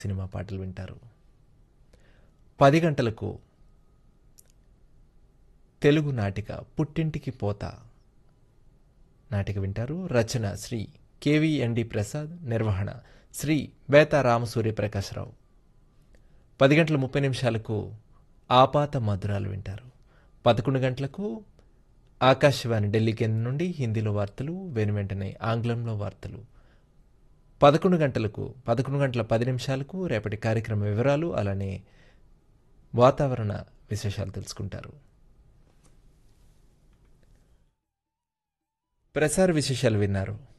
Cinema పాటలు వింటారు. 10 గంటలకు తెలుగు నాటిక పుట్టింటికి పోతా నాటిక వింటారు. రచన శ్రీ KVND ప్రసాద్, నిర్వహణ శ్రీ బేతా రామసూర్యప్రకాశరావు. 10 గంటల 30 నిమిషాలకు ఆపాత మధురాలు వింటారు. 11 గంటలకు ఆకాశవాణి ఢిల్లీ కేంద్రం నుండి హిందీలో వార్తలు, వెనువెంటనే ఆంగ్లంలో వార్తలు. 11 గంటల 10 నిమిషాలకు రేపటి కార్యక్రమ వివరాలు, అలానే వాతావరణ విశేషాలు తెలుసుకుంటారు. ప్రసార విశేషాలు విన్నారు.